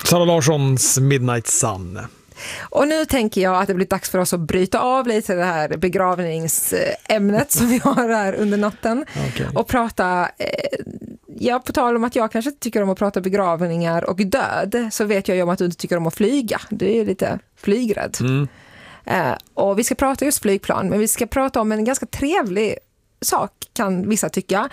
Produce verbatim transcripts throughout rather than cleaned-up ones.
Sara Larssons Midnight Sun. Och nu tänker jag att det blir dags för oss att bryta av lite det här begravningsämnet som vi har här under natten. Okay. Och prata, eh, ja, på tal om att jag kanske inte tycker om att prata begravningar och död, så vet jag ju om att du inte tycker om att flyga. Du är lite flygrädd. Mm. Eh, och vi ska prata just flygplan, men vi ska prata om en ganska trevlig sak, kan vissa tycka.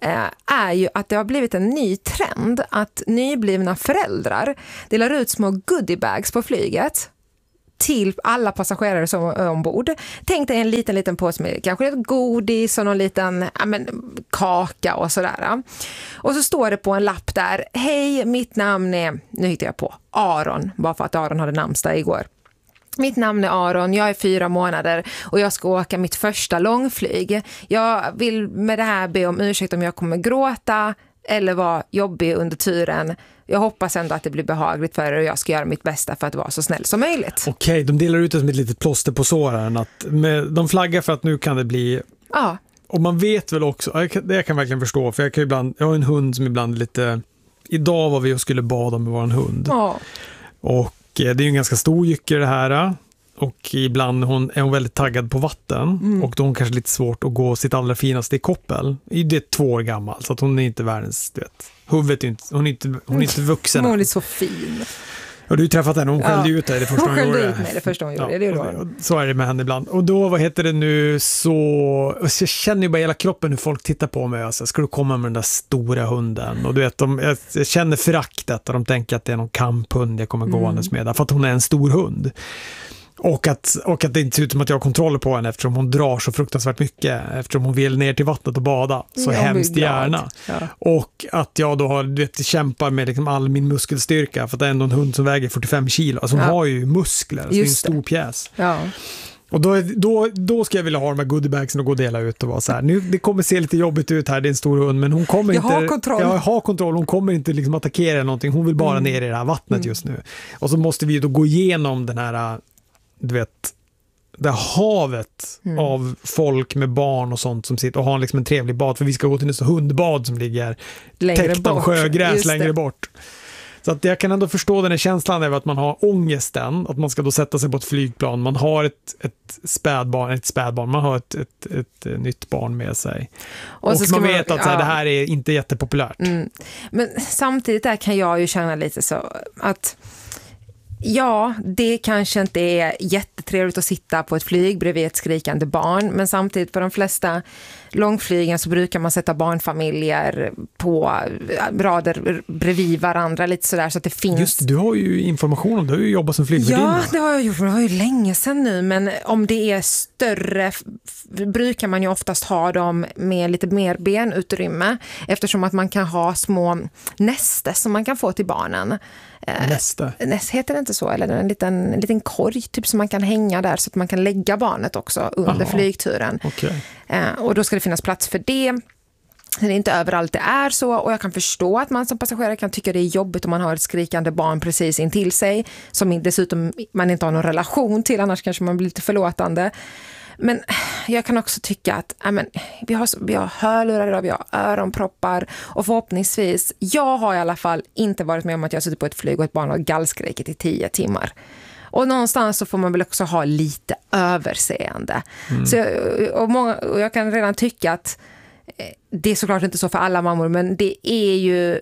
Är ju att det har blivit en ny trend att nyblivna föräldrar delar ut små goodiebags på flyget till alla passagerare som är ombord. Tänk dig en liten liten påse med kanske ett godis och någon liten ja, men, kaka och sådär. Och så står det på en lapp där: hej, mitt namn är, nu hittar jag på, Aron, bara för att Aron hade namnsdag igår. Mitt namn är Aron, jag är fyra månader och jag ska åka mitt första långflyg. Jag vill med det här be om ursäkt om jag kommer gråta eller vara jobbig under turen. Jag hoppas ändå att det blir behagligt för er och jag ska göra mitt bästa för att vara så snäll som möjligt. Okej, de delar ut det som ett litet plåster på såren. Att med, de flaggar för att nu kan det bli... Ja. Och man vet väl också, jag kan, det jag kan verkligen förstå, för jag, kan ibland, jag har en hund som ibland lite... Idag var vi och skulle bada med vår hund. Ja. Och det är ju en ganska stor jycke det här. Och ibland hon, är hon väldigt taggad på vatten. Mm. Och då har hon kanske lite svårt att gå sitt allra finaste i koppel. Det är två år gammal, så att hon är inte världens... Du vet, huvudet är inte, hon är inte, hon är inte vuxen. Hon är så fin. Och du har träffat henne, hon skällde ja. ut dig det första hon, hon gjorde. Hon skällde ut mig det första hon gjorde, ja, det är då. Så är det med henne ibland. Och då, vad heter det nu, så... Jag känner ju bara hela kroppen hur folk tittar på mig. Alltså, ska du komma med den där stora hunden? Och du vet, de, jag, jag känner föraktet och de tänker att det är någon kamphund jag kommer mm. gåendes med. För att hon är en stor hund. Och att, och att det inte ser ut som att jag har kontroll på henne eftersom hon drar så fruktansvärt mycket. Eftersom hon vill ner till vattnet och bada. Så jag hemskt gärna. Ja. Och att jag då har, du vet, kämpar med liksom all min muskelstyrka. För att det är ändå en hund som väger fyrtiofem kilo. Alltså hon ja. har ju muskler. Så det är en stor pjäs. Ja. Och då, då, då ska jag vilja ha de här goodiebagsen och gå och dela ut och vara så här. Nu, det kommer se lite jobbigt ut här, det är en stor hund, men hon kommer jag inte... Har kontroll. Jag har kontroll. Hon kommer inte liksom attackera eller någonting. Hon vill bara mm. ner i det här vattnet mm. just nu. Och så måste vi då gå igenom den här, du vet... det havet mm. av folk med barn och sånt som sitter och har liksom en trevlig bad, för vi ska gå till en hundbad som ligger längre täckt av sjögräs längre bort. Så att jag kan ändå förstå den här känslan av att man har ångesten, att man ska då sätta sig på ett flygplan, man har ett, ett spädbarn, ett spädbarn, man har ett, ett, ett, ett nytt barn med sig. Och, och man vet man, att så här, ja. det här är inte jättepopulärt. Mm. Men samtidigt där kan jag ju känna lite så att ja, det kanske inte är jättetrevligt att sitta på ett flyg bredvid ett skrikande barn, men samtidigt på de flesta långflygen så brukar man sätta barnfamiljer på rader bredvid varandra lite sådär så att det finns... Just, du har ju information om det, du har ju jobbat som flygvärdinna. Ja, det har jag gjort, det var ju länge sedan nu, men om det är större brukar man ju oftast ha dem med lite mer benutrymme eftersom att man kan ha små näster som man kan få till barnen. Nästa. Näst heter det inte så, eller en liten, en liten korg typ som man kan hänga där så att man kan lägga barnet också under Aha. flygturen. Okay. Eh, och då ska det finnas plats för det. Det är inte överallt det är så, och jag kan förstå att man som passagerare kan tycka det är jobbigt om man har ett skrikande barn precis intill sig som dessutom man inte har någon relation till, annars kanske man blir lite förlåtande. Men jag kan också tycka att äh, men, vi, har, vi har hörlurar idag, vi har öronproppar och förhoppningsvis, jag har i alla fall inte varit med om att jag suttit på ett flyg och ett barn har gallskrikit i tio timmar. Och någonstans så får man väl också ha lite överseende. Mm. Så jag, och, många, och jag kan redan tycka att det är såklart inte så för alla mammor, men det är ju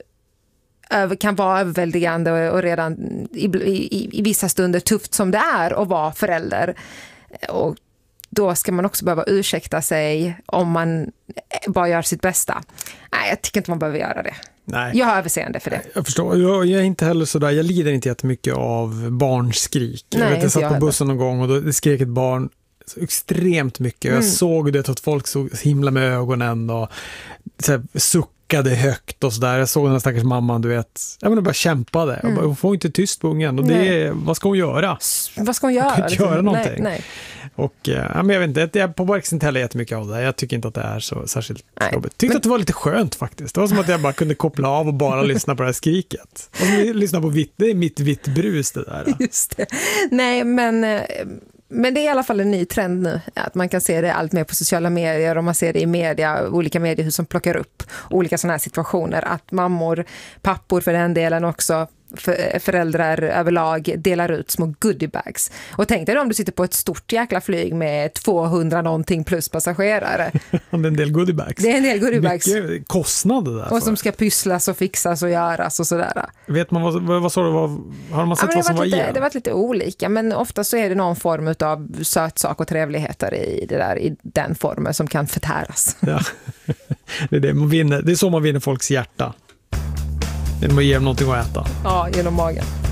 kan vara överväldigande och redan i, i, i vissa stunder tufft som det är att vara förälder. Och då ska man också behöva ursäkta sig om man bara gör sitt bästa. Nej, jag tycker inte man behöver göra det. Nej. Jag har överseende för det. Jag förstår. Jag, jag är inte heller sådär. Jag lider inte jättemycket av barnskrik. Nej, jag vet, jag satt jag på heller. bussen någon gång och då skrek ett barn så extremt mycket. Mm. Jag såg det att folk så himla med ögonen och så här, suckade högt och sådär. Jag såg den här stackars mamman, du vet. Jag menar, bara kämpade. Mm. Jag bara, hon får inte tyst på ungen. Och det är, vad ska hon göra? Vad ska hon göra? Hon kan inte göra någonting. Nej, nej. Och ja, men jag vet inte, jag påverkas inte heller jättemycket av det. Jag tycker inte att det är så särskilt nej. jobbigt. Tyckte men... att det var lite skönt faktiskt. Det var som att jag bara kunde koppla av och bara lyssna på det här skriket. Och lyssna på vitt, det är mitt vitt brus det där. Just det. Nej, men... Men det är i alla fall en ny trend nu, att man kan se det allt mer på sociala medier och man ser det i media, olika mediehus som plockar upp olika sådana här situationer, att mammor, pappor för den delen också för, föräldrar överlag delar ut små goodiebags. Och tänk dig om du sitter på ett stort jäkla flyg med tvåhundra någonting plus passagerare. Det är en del goodiebags. Det är en del goodiebags. Mycket kostnader där. Och som ska pysslas och fixas och göras och sådär. Vet man vad, vad, vad sa du? Vad, har man sett ja, vad som var lite, i? Det har varit lite olika, men ofta så är det någon form av sötsak och trevligheter i, det där, i den formen som kan förtäras. Ja. Det, är det, man vinner, det är så man vinner folks hjärta. Genom att ge dem någonting att äta. Ja, genom magen.